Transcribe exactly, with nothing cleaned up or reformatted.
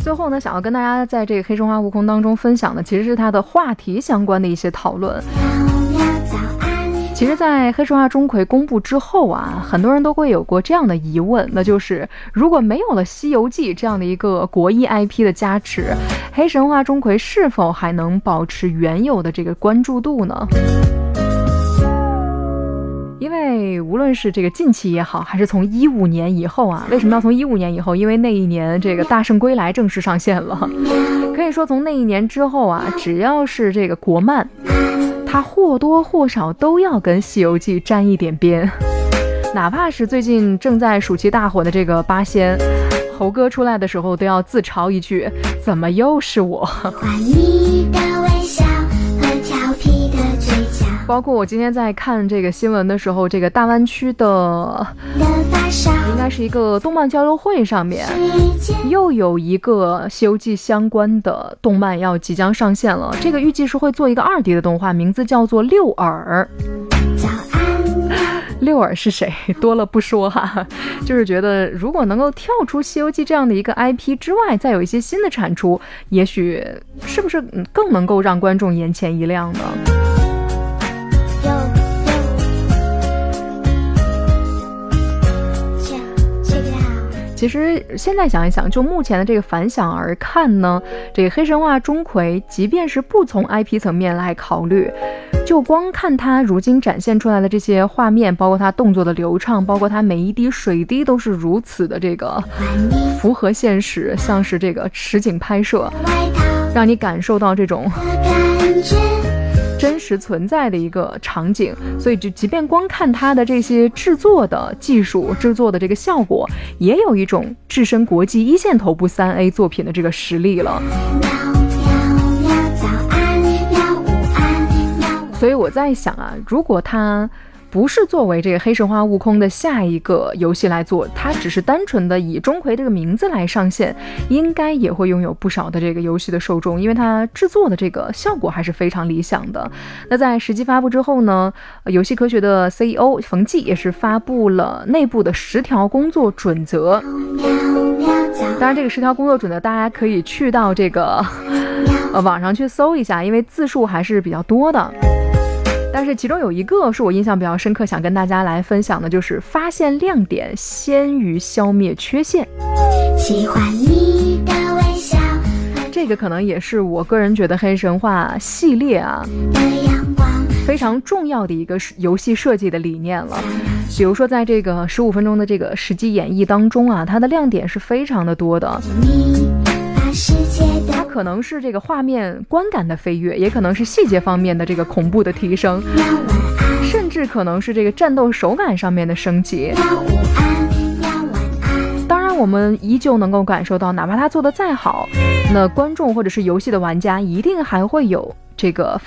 最后呢，想要跟大家在这个黑神话悟空当中分享的，其实是它的话题相关的一些讨论。其实在黑神话钟馗公布之后啊，很多人都会有过这样的疑问，那就是如果没有了西游记这样的一个国艺 I P 的加持，黑神话钟馗是否还能保持原有的这个关注度呢？因为无论是这个近期也好，还是从一五年以后啊，为什么要从一五年以后？因为那一年这个大圣归来正式上线了，可以说从那一年之后啊，只要是这个国漫，它或多或少都要跟西游记沾一点边。哪怕是最近正在暑期大火的这个八仙，猴哥出来的时候都要自嘲一句，怎么又是我。包括我今天在看这个新闻的时候，这个大湾区的应该是一个动漫交流会上面，又有一个西游记相关的动漫要即将上线了，这个预计是会做一个二 D 的动画，名字叫做六耳。六耳是谁？多了不说哈，就是觉得如果能够跳出西游记这样的一个 I P 之外，再有一些新的产出，也许是不是更能够让观众眼前一亮呢？其实现在想一想，就目前的这个反响而看呢，这个黑神话钟馗即便是不从 I P 层面来考虑，就光看他如今展现出来的这些画面，包括他动作的流畅，包括他每一滴水滴都是如此的这个符合现实，像是这个实景拍摄，让你感受到这种真实存在的一个场景，所以就即便光看它的这些制作的技术、制作的这个效果，也有一种置身国际一线头部 三 A 作品的这个实力了。所以我在想啊，如果它不是作为这个黑神话悟空的下一个游戏来做，它只是单纯的以钟馗这个名字来上线，应该也会拥有不少的这个游戏的受众，因为它制作的这个效果还是非常理想的。那在实际发布之后呢，游戏科学的 C E O 冯骥也是发布了内部的十条工作准则。当然这个十条工作准则大家可以去到这个呃网上去搜一下，因为字数还是比较多的。但是其中有一个是我印象比较深刻，想跟大家来分享的，就是发现亮点先于消灭缺陷。喜欢你的微笑，这个可能也是我个人觉得黑神话系列啊非常重要的一个游戏设计的理念了。比如说在这个十五分钟的这个实际演绎当中啊，它的亮点是非常的多的。它可能是这个画面观感的飞跃，也可能是细节方面的这个恐怖的提升，甚至可能是这个战斗手感上面的升级。当然我们依旧能够感受到，哪怕它做得再好，那观众或者是游戏的玩家一定还会有这个